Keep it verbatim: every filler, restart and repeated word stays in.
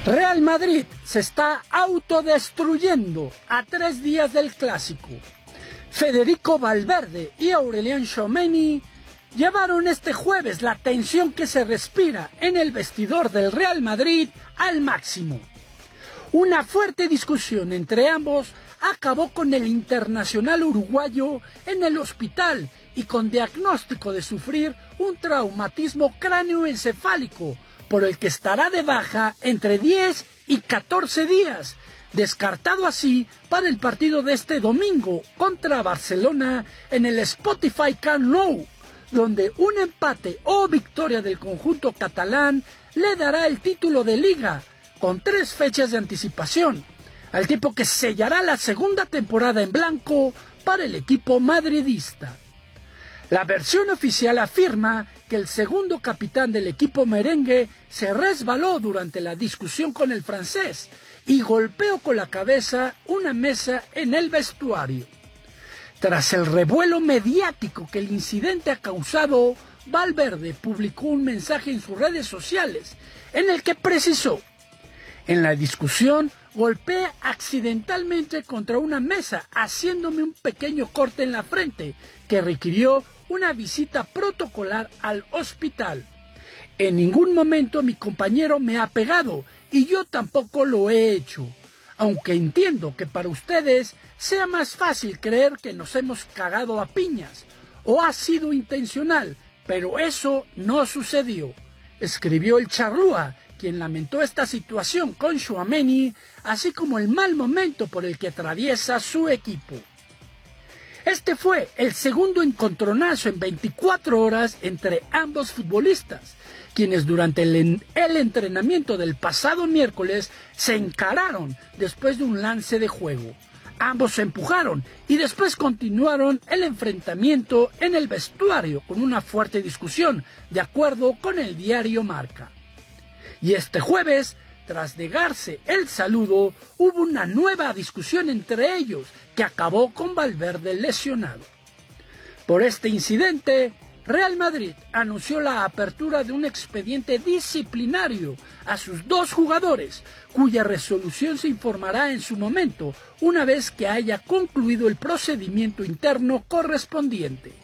Real Madrid se está autodestruyendo a tres días del Clásico. Federico Valverde y Aurélien Tchouaméni llevaron este jueves la tensión que se respira en el vestidor del Real Madrid al máximo. Una fuerte discusión entre ambos acabó con el internacional uruguayo en el hospital y con diagnóstico de sufrir un traumatismo cráneoencefálico, por el que estará de baja entre diez y catorce días, descartado así para el partido de este domingo contra Barcelona en el Spotify Camp Nou, donde un empate o victoria del conjunto catalán le dará el título de Liga, con tres fechas de anticipación, al tiempo que sellará la segunda temporada en blanco para el equipo madridista. La versión oficial afirma que el segundo capitán del equipo merengue se resbaló durante la discusión con el francés y golpeó con la cabeza una mesa en el vestuario. Tras el revuelo mediático que el incidente ha causado, Valverde publicó un mensaje en sus redes sociales en el que precisó: en la discusión golpeé accidentalmente contra una mesa, haciéndome un pequeño corte en la frente que requirió una visita protocolar al hospital. En ningún momento mi compañero me ha pegado y yo tampoco lo he hecho, aunque entiendo que para ustedes sea más fácil creer que nos hemos cagado a piñas o ha sido intencional, pero eso no sucedió, escribió el charrúa, quien lamentó esta situación con Tchouaméni, así como el mal momento por el que atraviesa su equipo. Este fue el segundo encontronazo en veinticuatro horas entre ambos futbolistas, quienes durante el, el entrenamiento del pasado miércoles se encararon después de un lance de juego. Ambos se empujaron y después continuaron el enfrentamiento en el vestuario con una fuerte discusión, de acuerdo con el diario Marca. Y este jueves, tras negarse el saludo, hubo una nueva discusión entre ellos que acabó con Valverde lesionado. Por este incidente, Real Madrid anunció la apertura de un expediente disciplinario a sus dos jugadores, cuya resolución se informará en su momento, una vez que haya concluido el procedimiento interno correspondiente.